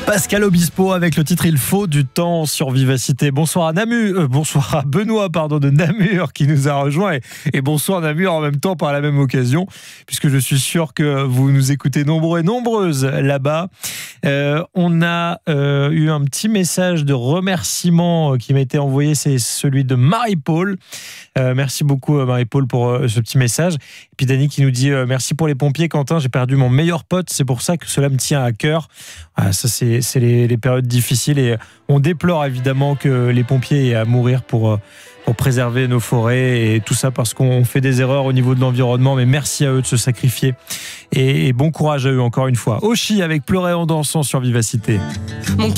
Pascal Obispo avec le titre Il faut du temps sur Vivacité. Bonsoir à bonsoir à Benoît de Namur qui nous a rejoint et bonsoir Namur en même temps par la même occasion, puisque je suis sûr que vous nous écoutez nombreux et nombreuses là-bas. On a eu un petit message de remerciement qui m'a été envoyé, c'est celui de Marie-Paul. Merci beaucoup Marie-Paul pour ce petit message. Et puis Dany qui nous dit merci pour les pompiers Quentin, j'ai perdu mon meilleur pote, c'est pour ça que cela me tient à cœur. Ça c'est les périodes difficiles et on déplore évidemment que les pompiers aient à mourir pour préserver nos forêts et tout ça parce qu'on fait des erreurs au niveau de l'environnement, mais merci à eux de se sacrifier et bon courage à eux encore une fois. Oshi avec Pleurer en dansant sur Vivacité.